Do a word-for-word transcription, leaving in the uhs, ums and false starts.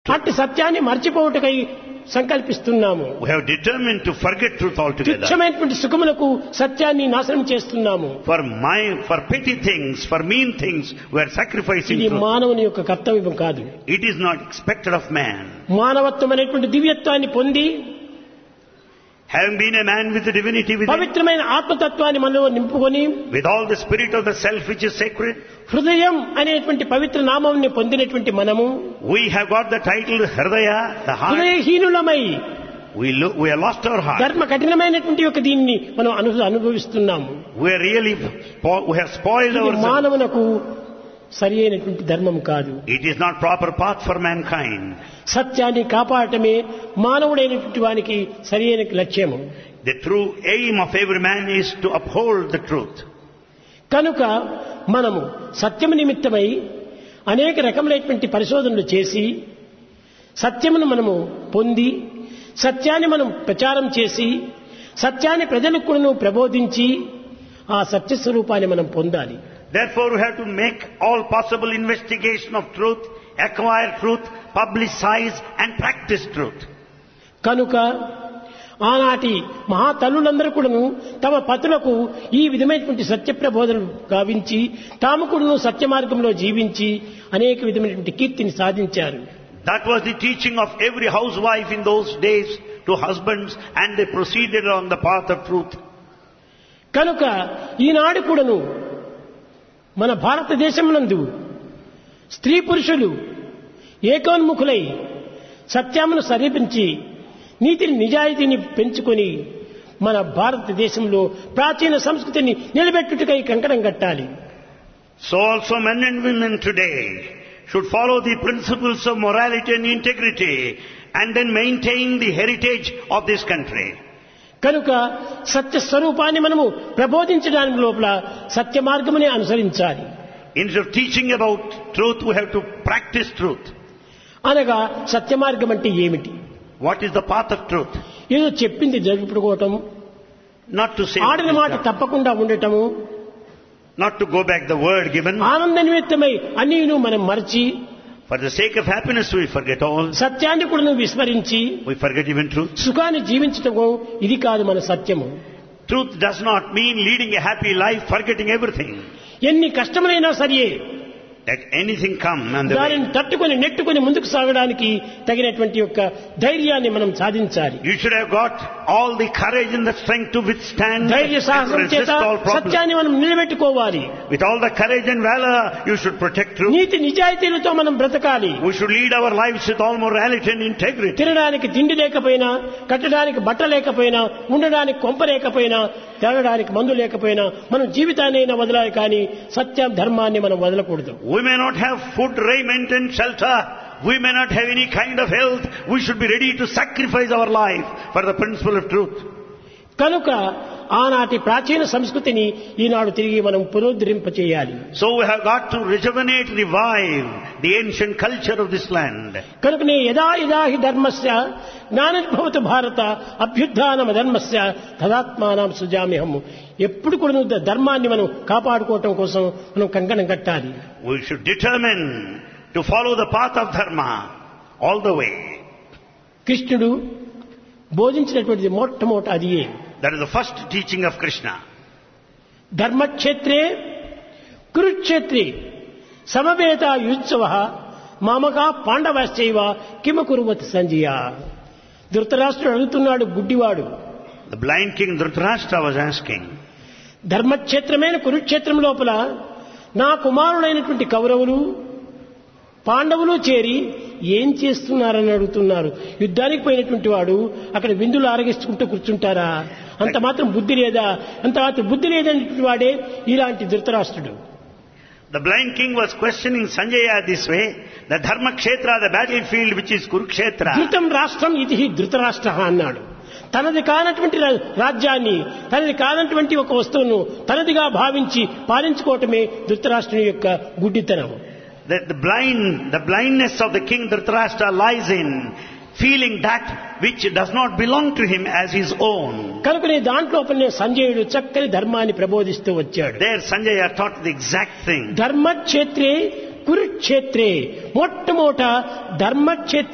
అట్టి సత్యాన్ని మర్చిపోవుటకై సంకల్పిస్తున్నాము. We have determined to forget truth altogether. తుచ్చమైనటువంటి సుఖములకు సత్యాన్ని నాశనం చేస్తున్నాము. For my, for petty things, for mean things, we are sacrificing ఇది truth. మానవుని యొక్క కర్తవ్యం కాదు. It is not expected of man. మానవత్వం అనేటువంటి దివ్యత్వాన్ని పొంది Having been a man with the divinity within, పవిత్రమైన ఆత్మతత్వాన్ని మనలో నింపుకొని with all the spirit of the self which is sacred, హృదయం అనేటువంటి పవిత్ర నామాన్ని పొందినటువంటి మనము we have got the title Hridaya, the heart. హృదయహీనులమై We lo- we have lost our heart. ధర్మ కఠినమైనటువంటి యొక్క దీన్ని మనం అను అనుభవిస్తున్నాము. We are really, spo- we have spoiled ఇది ourselves. మానవునకు సరి అయినటువంటి ధర్మం కాదు. It is not proper path for mankind. సత్యాన్ని కాపాడటమే మానవుడైనటువంటి వానికి సరి అయిన లక్ష్యము. The true aim of every man is to uphold the truth. కనుక మనము సత్యము నిమిత్తమై అనేక రకములైనటువంటి పరిశోధనలు చేసి సత్యమును మనము పొంది సత్యాన్ని మనం ప్రచారం చేసి సత్యాన్ని ప్రజలకు కూడా ప్రబోధించి ఆ సత్య స్వరూపాన్ని మనం పొందాలి. Therefore we have to make all possible investigation of truth, acquire truth, publicize and practice truth. కనుక ఆనాటి మహాతల్లులందరూ కూడాను తమ పతులకు ఈ విధమైనటువంటి సత్య ప్రబోధనలు గావించి తాము కూడాను సత్య మార్గంలో జీవించి అనేక విధమైనటువంటి కీర్తిని సాధించారు. That was the teaching of every housewife in those days to husbands, and they proceeded on the path of truth. కనుక ఈనాడు కూడాను మన భారతదేశమునందు స్త్రీ పురుషులు ఏకోన్ముఖులై సత్యమును సమీపించి నీతిని నిజాయితీని పెంచుకొని మన భారతదేశంలో ప్రాచీన సంస్కృతిని నిలబెట్టుటకై కంకణం కట్టాలి. So also men and women today should follow the principles of morality and integrity and then maintain the heritage of this country. కనుక సత్య స్వరూపాన్ని మనము ప్రబోధించడానికి లోపల సత్య మార్గమునే అనుసరించాలి. Instead of teaching about truth, we have to practice truth. అనగా సత్య మార్గం అంటే ఏమిటి? What is the path of truth? ఏదో చెప్పింది జరుపుకోవటం, Not to say, ఆడిన మాట తప్పకుండా ఉండటము, not to go back the word given. ఆనంద నిమిత్తమై అన్నీను మనం మరచి For the sake of happiness we forget all. సత్యాన్ని కూడా విస్మరించి We forget even truth. సుఖాన్ని జీవించటము ఇది కాదు మన సత్యము. Truth does not mean leading a happy life, forgetting everything. ఎన్ని కష్టములైనా సరియే Let anything come and the way. దానిని తట్టుకొని నెట్టుకొని ముందుకు సాగడానికి తగినటువంటి యొక్క ధైర్యాన్ని మనం సాధించాలి. You should have got all the courage and the strength to withstand ధైర్య and సాహసం resist చేత all problems. సత్యాన్ని మనం నిలబెట్టుకోవాలి. With all the courage and valor, you should protect truth. నీతి నిజాయితీలతో మనం బ్రతకాలి. We should lead our lives with all morality and integrity. తినడానికి తిండి లేకపోయినా, కట్టడానికి బట్ట లేకపోయినా, ఉండడానికి కొంప లేకపోయినా, తాగడానికి మందు లేకపోయినా మనం జీవితాన్నైనా వదలాలి, కానీ సత్యం ధర్మాన్ని మనం వదలకూడదు. We may not have food, raiment and shelter. We may not have any kind of health. We should be ready to sacrifice our life for the principle of truth. కనుక ఆనాటి ప్రాచీన సంస్కృతిని ఈనాడు తిరిగి మనం పునరుద్ధరింపచేయాలి. So we have got to rejuvenate, revive the ancient culture of this land. కనుకనే యదా యదా హి ధర్మస్య జ్ఞానోద్భవతు భారత అభ్యుత్థానమ ధర్మస్య తదాత్మానం సృజామ్యహం. ఎప్పుడు కూడా ధర్మాన్ని మనం కాపాడుకోవటం కోసం మనం కంకణం కట్టాలి. We should determine to follow the path of dharma all the way. కృష్ణుడు బోధించినటువంటిది మొట్టమొదట అదియే. That is the first teaching of Krishna. ధర్మక్షేత్రే కురుక్షేత్రే సమవేత యుత్సవః మామకా పాండవశ్చైవ కిమ కుర్వతి Sanjaya. ధృతరాష్ట్రుడు అడుగుతున్నాడు, గుడ్డివాడు. The blind king Dhritarashtra was asking, ధర్మక్షేత్రమైన కురుక్షేత్రం లోపల నా కుమారుడైనటువంటి కౌరవులు పాండవులు చేరి ఏం చేస్తున్నారని అడుగుతున్నారు. యుద్ధానికి పోయినటువంటి వాడు అక్కడ విందులు ఆరగిస్తుంటూ కూర్చుంటారా? అంత మాత్రం బుద్ధి లేదా? అంత మాత్రం బుద్ధి లేదనేటువంటి వాడే ఇలాంటి ధృతరాష్ట్రుడు. the blind king was questioning Sanjaya this way, the Dharma Kshetra, the battlefield which is Kurukshetra. ధృతం రాష్ట్రం ఇది ధృతరాష్ట్ర అన్నాడు. తనది కానటువంటి రాజ్యాన్ని, తనది కానటువంటి ఒక వస్తువును తనదిగా భావించి పాలించుకోవటమే ధృతరాష్ట్రుని యొక్క గుడ్డితనం. The, the blind, the blindness of the king Dhritarashtra lies in feeling that which does not belong to him as his own. కనుకనే దాంట్లోపలనే సంజయుడు చక్కని ధర్మాన్ని ప్రబోధిస్తూ వచ్చాడు. There Sanjaya taught the exact thing. ధర్మక్షేత్రే కురుక్షేత్రే మొట్టమొదట ధర్మక్షేత్ర